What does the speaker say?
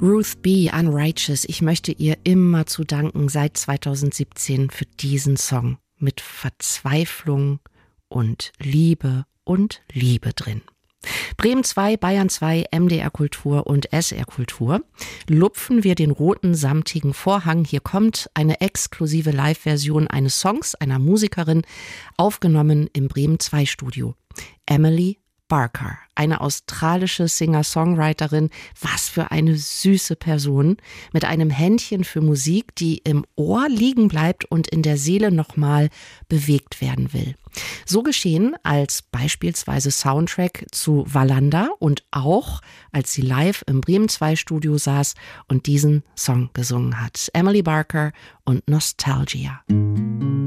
Ruth B. Unrighteous, ich möchte ihr immer zu danken seit 2017 für diesen Song mit Verzweiflung und Liebe drin. Bremen 2, Bayern 2, MDR Kultur und SR Kultur. Lupfen wir den roten samtigen Vorhang. Hier kommt eine exklusive Live-Version eines Songs einer Musikerin, aufgenommen im Bremen 2 Studio. Emily Barker, eine australische Singer-Songwriterin, was für eine süße Person, mit einem Händchen für Musik, die im Ohr liegen bleibt und in der Seele nochmal bewegt werden will. So geschehen als beispielsweise Soundtrack zu Wallander und auch als sie live im Bremen 2 Studio saß und diesen Song gesungen hat. Emily Barker und Nostalgia.